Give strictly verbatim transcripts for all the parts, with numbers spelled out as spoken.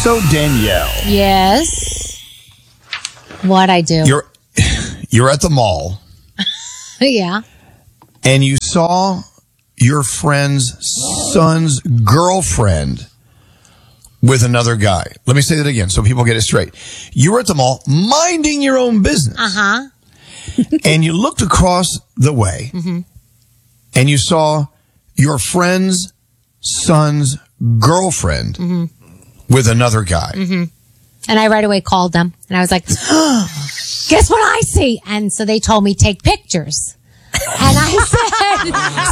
So, Danielle. Yes. What I do? You're you're at the mall. Yeah. And you saw your friend's son's girlfriend with another guy. Let me say that again so people get it straight. You were at the mall minding your own business. Uh-huh. And you looked across the way mm-hmm. and you saw your friend's son's girlfriend mm-hmm. with another guy. Mm-hmm. And I right away called them and I was like, oh, guess what I see? And so they told me take pictures. And I said,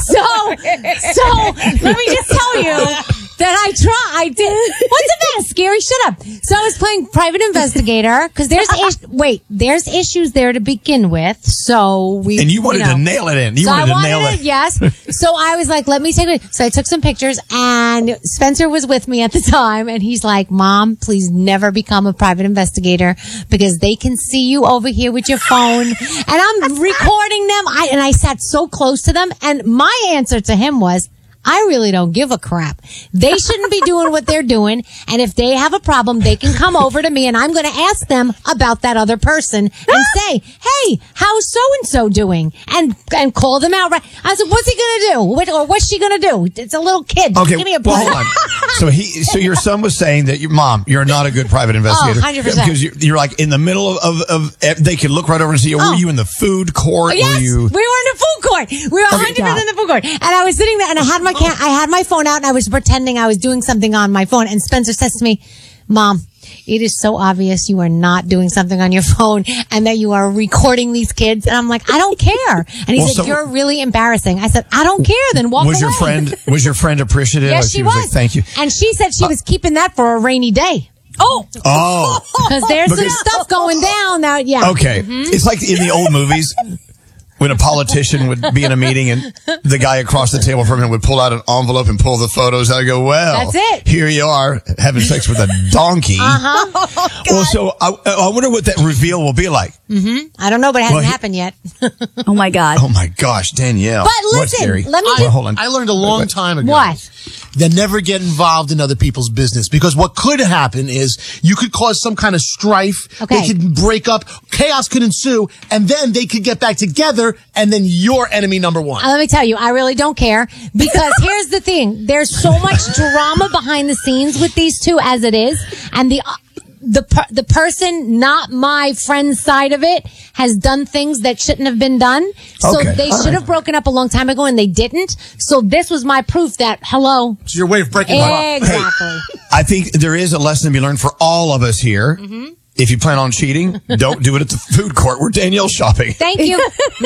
so, so let me just tell you that I try, I did. What's the matter, Scary? Shut up. So I was playing private investigator because there's, is- wait, there's issues there to begin with. So we, and you wanted you know, to nail it in. You so wanted I to wanted nail it. it. Yes. So I was like, let me take it. So I took some pictures and Spencer was with me at the time and he's like, Mom, please never become a private investigator because they can see you over here with your phone. And I'm recording them. I, and I sat so close to them. And my answer to him was, I really don't give a crap. They shouldn't be doing what they're doing. And if they have a problem, they can come over to me and I'm going to ask them about that other person and say, hey, how's so-and-so doing? And and call them out. Right. I said, what's he going to do? What, or what's she going to do? It's a little kid. Okay, Give me a well, break. hold on. So he, so your son was saying that your mom, you're not a good private investigator. Oh, one hundred percent. Because you're, you're like in the middle of, of, of, they could look right over and see, Oh. were you in the food court? Oh, yes, were you? we were in the food court. We were one hundred percent in the food court. And I was sitting there and I had my can- I had my phone out and I was pretending I was doing something on my phone. And Spencer says to me, Mom, it is so obvious you are not doing something on your phone and that you are recording these kids. And I'm like, I don't care. And he Well, said, so- you're really embarrassing. I said, I don't care. Then walk Was away. your friend, was your friend appreciative? Yes, Like, she was. was. Like, thank you. And she said she was keeping that for a rainy day. Oh. Oh. Because there's some Because- stuff going down now. Yeah. Okay. Mm-hmm. It's like in the old movies when a politician would be in a meeting and the guy across the table from him would pull out an envelope and pull the photos out and go, well, That's it. here you are having sex with a donkey. Uh-huh. Oh, Well, so I, I wonder what that reveal will be like. Mm-hmm. I don't know, but it hasn't Well, he- happened yet. Oh my God. Oh my gosh, Danielle. But What's listen, scary? let me Well, just- hold on. I learned a long time ago. What? That never get involved in other people's business, because what could happen is you could cause some kind of strife. Okay. They could break up. Chaos could ensue, and then they could get back together, and then you're enemy number one. Uh, Let me tell you, I really don't care because here's the thing. There's so much drama behind the scenes with these two as it is. And the, uh, the, per- the person, not my friend's side of it, has done things that shouldn't have been done. So Okay, they all should right. have broken up a long time ago and they didn't. So this was my proof that, hello. It's your way of breaking them up. Exactly. I think there is a lesson to be learned for all of us here. Mm-hmm. If you plan on cheating, don't do it at the food court where Danielle's shopping. Thank you.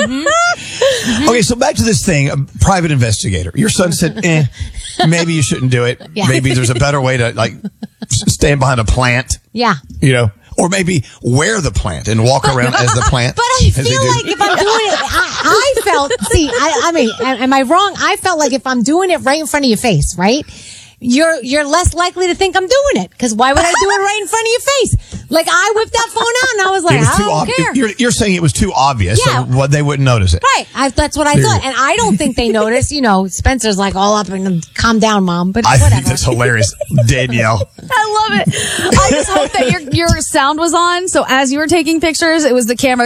Mm-hmm. Okay, so back to this thing, a private investigator. Your son said, eh, maybe you shouldn't do it. Yeah. Maybe there's a better way to, like, s- stand behind a plant, Yeah. you know, or maybe wear the plant and walk around as the plant. But I as they feel do. like if I'm doing it, I, I felt, see, I, I mean, am am I wrong? I felt like if I'm doing it right in front of your face, right? You're, you're less likely to think I'm doing it. Cause why would I do it right in front of your face? Like I whipped that phone out and I was like, It was I too don't ob- care. You're, you're saying it was too obvious, Yeah. so what they wouldn't notice it. Right. I, that's what I There you thought. go. And I don't think they noticed. You know, Spencer's like all up and calm down, Mom. But I whatever. think that's hilarious, Danielle. I love it. I just hope that your your sound was on. So as you were taking pictures, it was the camera.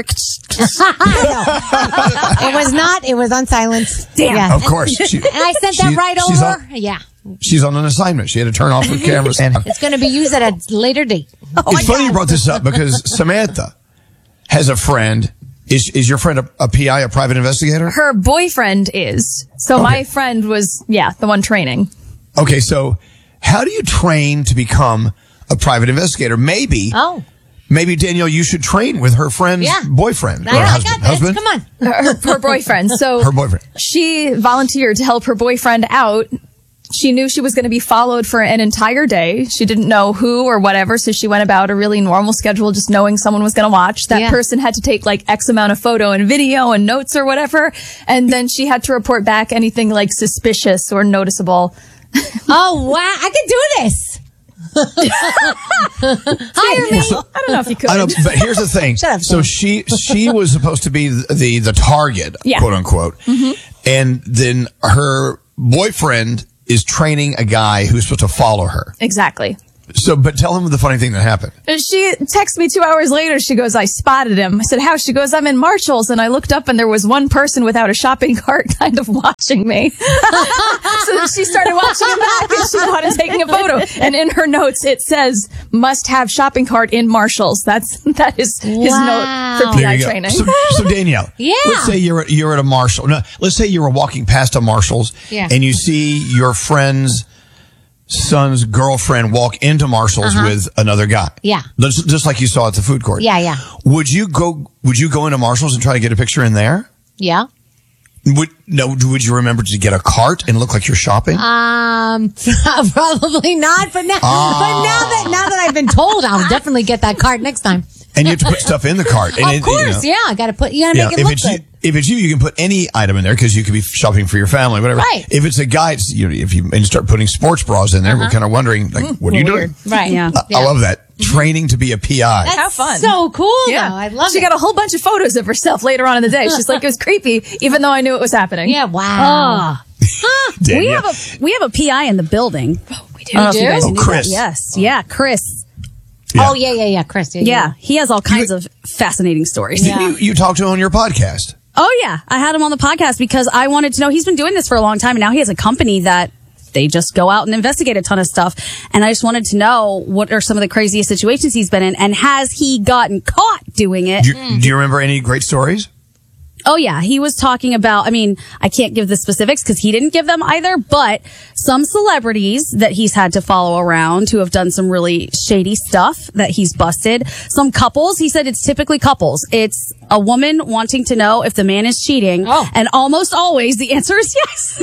It was not. It was on silence. Damn. Yeah. Of course. She- And I sent she- that right she's over. on- Yeah. She's on an assignment. She had to turn off her cameras. And It's going to be used at a later date. it's funny you brought this up because Samantha has a friend. Is is your friend a, a P I, a private investigator? Her boyfriend is. So my Okay. friend was, yeah, the one training. Okay, so how do you train to become a private investigator? Maybe, Oh. maybe Danielle, you should train with her friend's Yeah. boyfriend or I, I husband. got this. husband? Come on. Her, her boyfriend. So Her boyfriend. she volunteered to help her boyfriend out. She knew she was going to be followed for an entire day. She didn't know who or whatever, so she went about a really normal schedule, just knowing someone was going to watch. That Yeah. person had to take like X amount of photo and video and notes or whatever, and then she had to report back anything like suspicious or noticeable. Oh, wow. I can do this. Hire me. I don't know if you could. I know, but here's the thing. Shut up, so Sam. she she was supposed to be the the, the target, Yeah. quote unquote, and then her boyfriend is training a guy who's supposed to follow her. Exactly. So, but tell him the funny thing that happened. And she texted me two hours later. She goes, I spotted him. I said, how? She goes, I'm in Marshall's. And I looked up and there was one person without a shopping cart kind of watching me. So then she started watching him back and she wanted taking a photo. And in her notes, it says, must have shopping cart in Marshall's. That's, that is his Wow. note for P There I you go. training. So, so Danielle, Yeah. let's say you're at, you're at a Marshall. No, let's say you were walking past a Marshall's Yeah. and you see your friend's son's girlfriend walk into Marshall's Uh-huh. with another guy. Yeah. Just, just like you saw at the food court. Yeah, yeah. Would you go, would you go into Marshall's and try to get a picture in there? Yeah. Would, no, would you remember to get a cart and look like you're shopping? Um, probably not. But now, but now that now that I've been told, I'll definitely get that card next time. And you have to put stuff in the cart. And Of it- you course, know, yeah. I got to put. You got to Yeah, make it if look it's good. you, if it's you, you can put any item in there because you could be shopping for your family, whatever. Right. If it's a guy, it's, you know, if you and you start putting sports bras in there, we're kind of wondering, like, what are you doing? Right. Yeah. I, I love that training to be a P I. That's How fun. so cool. Though. I love she it. got a whole bunch of photos of herself later on in the day. She's like, it was creepy, even though I knew it was happening. Yeah. Wow. We Danielle. have a we have a P I in the building. We I don't know if do? you guys Oh, knew Chris. that. Yes. Yeah, Chris. Yeah. Oh yeah, yeah, yeah. Chris. Yeah. Yeah, he has all kinds of fascinating stories. Didn't you, you talked to him on your podcast. Oh yeah, I had him on the podcast because I wanted to know. He's been doing this for a long time, and now he has a company that they just go out and investigate a ton of stuff. And I just wanted to know what are some of the craziest situations he's been in, and has he gotten caught doing it? Do you, do you remember any great stories? Oh yeah, he was talking about, I mean, I can't give the specifics because he didn't give them either, but some celebrities that he's had to follow around who have done some really shady stuff that he's busted. Some couples, he said it's typically couples. It's a woman wanting to know if the man is cheating. Oh. And almost always the answer is yes.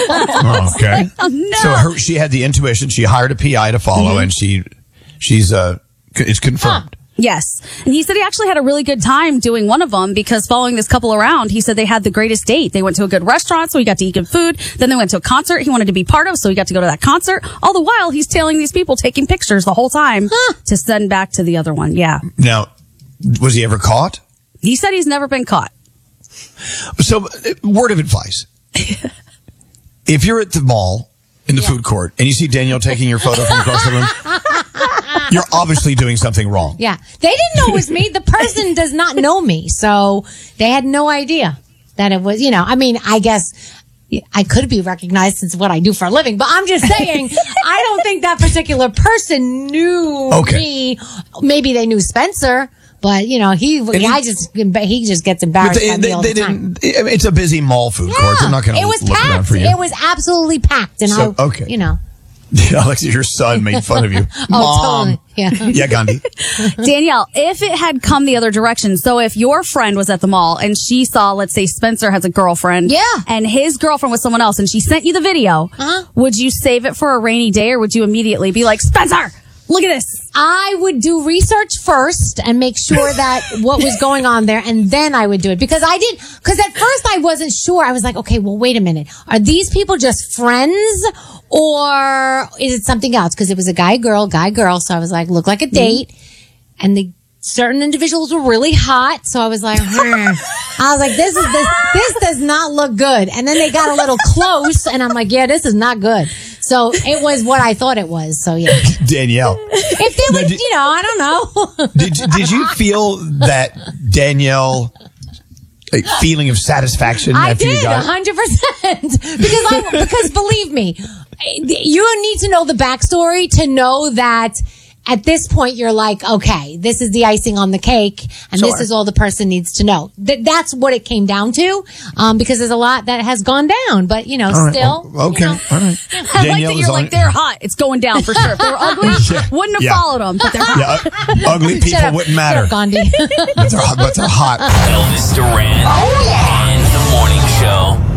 Oh, okay. Oh, no. So her, she had the intuition. She hired a P I to follow, and she, she's uh, c- it's confirmed. Yes. And he said he actually had a really good time doing one of them because following this couple around, he said they had the greatest date. They went to a good restaurant, so he got to eat good food. Then they went to a concert he wanted to be part of, so he got to go to that concert. All the while, he's tailing these people, taking pictures the whole time to send back to the other one. Yeah. Now, was he ever caught? He said he's never been caught. So, uh, word of advice. If you're at the mall in the food court and you see Danielle taking your photo from across the room, you're obviously doing something wrong. Yeah. They didn't know it was me. The person does not know me, so they had no idea that it was. You know, I mean, I guess I could be recognized since what I do for a living, but I'm just saying, I don't think that particular person knew Okay. me. Maybe they knew Spencer. But you know, he, he- I just, he just gets But embarrassed they, by me they, all they the time. didn't. I mean, it's a busy mall food court. They're not going it to was look around packed. for you. It was absolutely packed, and So, I, okay. you know, Alexis, your son made fun of you. oh, Mom. totally, yeah. Yeah, Gandhi. Danielle, if it had come the other direction, so if your friend was at the mall and she saw, let's say Spencer has a girlfriend. Yeah. And his girlfriend was someone else and she sent you the video, Uh-huh. would you save it for a rainy day or would you immediately be like, Spencer, look at this? I would do research first and make sure that what was going on there, and then I would do it because I did. Because at first I wasn't sure. I was like, okay, well, wait a minute. Are these people just friends, or is it something else? Because it was a guy, girl, guy, girl. So I was like, look like a date, and the certain individuals were really hot. So I was like, hmm. I was like, this is this this does not look good. And then they got a little close, and I'm like, yeah, this is not good. So it was what I thought it was. So yeah. Danielle. If they Now, would, did- you know, I don't know. Did, did you feel that Danielle a feeling of satisfaction I after did, you got it? one hundred percent. Because I, because believe me, you need to know the backstory to know that at this point you're like, okay, this is the icing on the cake, and Sure. this is all the person needs to know. That that's what it came down to, um, because there's a lot that has gone down, but you know, All right, still, well, okay, you know. all right. I like that Danielle is you're on- like, they're hot. It's going down for sure. If they were ugly, wouldn't have Yeah. followed them, but they're hot. Yeah, uh, ugly people Shut up. wouldn't Shut matter, up, Gandhi. but they're, hot- but they're hot. Elvis Duran and the Morning Show.